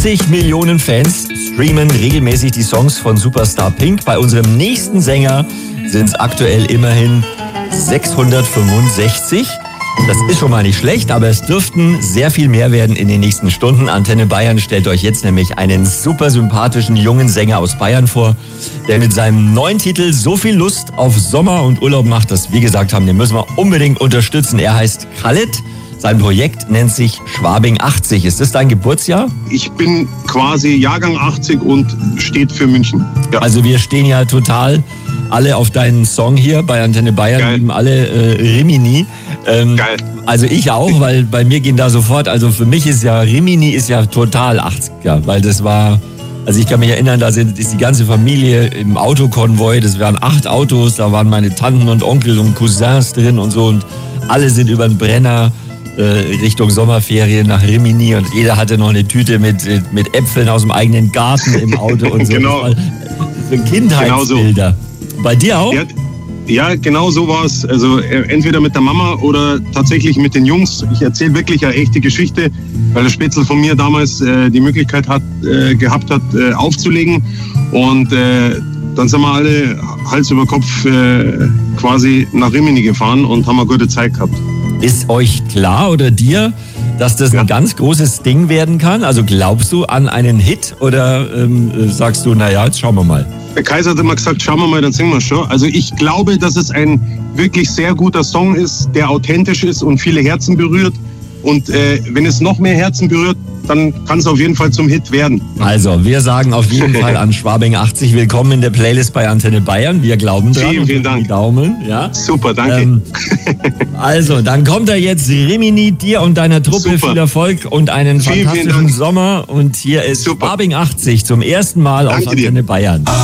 80 Millionen Fans streamen regelmäßig die Songs von Superstar Pink. Bei unserem nächsten Sänger sind es aktuell immerhin 665. Das ist schon mal nicht schlecht, aber es dürften sehr viel mehr werden in den nächsten Stunden. Antenne Bayern stellt euch jetzt nämlich einen super sympathischen jungen Sänger aus Bayern vor, der mit seinem neuen Titel so viel Lust auf Sommer und Urlaub macht, dass wir gesagt haben, den müssen wir unbedingt unterstützen. Er heißt Khaled. Sein Projekt nennt sich Schwabing 80. Ist das dein Geburtsjahr? Ich bin quasi Jahrgang 80 und steht für München. Ja. Also wir stehen ja total alle auf deinen Song hier bei Antenne Bayern, lieben alle Rimini. Geil. Also ich auch, weil bei mir gehen da sofort, also für mich ist ja Rimini ist ja total 80er, weil das war, also ich kann mich erinnern, da ist die ganze Familie im Autokonvoi, das waren 8 Autos, da waren meine Tanten und Onkel und Cousins drin und so und alle sind über den Brenner Richtung Sommerferien nach Rimini und jeder hatte noch eine Tüte mit Äpfeln aus dem eigenen Garten im Auto und so. Genau. So Kindheitsbilder. Genau so. Bei dir auch? Ja, genau so war es. Also entweder mit der Mama oder tatsächlich mit den Jungs. Ich erzähle wirklich eine echte Geschichte, weil der Spätzl von mir damals die Möglichkeit gehabt hat, aufzulegen. Und dann sind wir alle Hals über Kopf quasi nach Rimini gefahren und haben eine gute Zeit gehabt. Ist euch klar oder dir, dass das ein ganz großes Ding werden kann? Also glaubst du an einen Hit oder sagst du, naja, jetzt schauen wir mal? Der Kaiser hat immer gesagt, schauen wir mal, dann singen wir schon. Also ich glaube, dass es ein wirklich sehr guter Song ist, der authentisch ist und viele Herzen berührt. Und wenn es noch mehr Herzen berührt, dann kann es auf jeden Fall zum Hit werden. Also, wir sagen auf jeden Fall an Schwabing 80 willkommen in der Playlist bei Antenne Bayern. Wir glauben dran. Vielen Dank. Die Daumen, ja. Super, danke. Also, dann kommt er jetzt, Rimini, dir und deiner Truppe viel Erfolg und einen fantastischen Sommer. Und hier ist Schwabing 80 zum ersten Mal auf Antenne Bayern.